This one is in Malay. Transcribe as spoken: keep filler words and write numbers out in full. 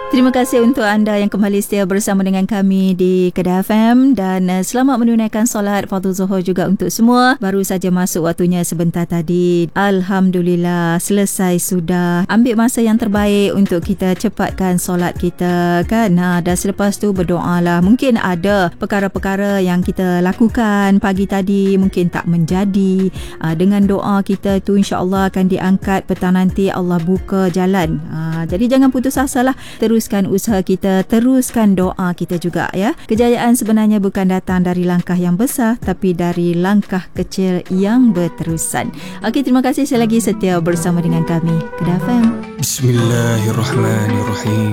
Terima kasih untuk anda yang kembali setia bersama dengan kami di Kedah F M dan uh, selamat menunaikan solat Fardhu Zuhur juga untuk semua. Baru saja masuk waktunya sebentar tadi. Alhamdulillah selesai sudah. Ambil masa yang terbaik untuk kita cepatkan solat kita kan. Ha, dan selepas tu berdoalah. Mungkin ada perkara-perkara yang kita lakukan pagi tadi mungkin tak menjadi. Ha, dengan doa kita tu insya-Allah akan diangkat petang nanti, Allah buka jalan. Ha, jadi jangan putus asa lah. Terus Teruskan usaha kita, teruskan doa kita juga ya. Kejayaan sebenarnya bukan datang dari langkah yang besar tapi dari langkah kecil yang berterusan. Okey, terima kasih sekali lagi setia bersama dengan kami Kedah F M. Bismillahirrahmanirrahim.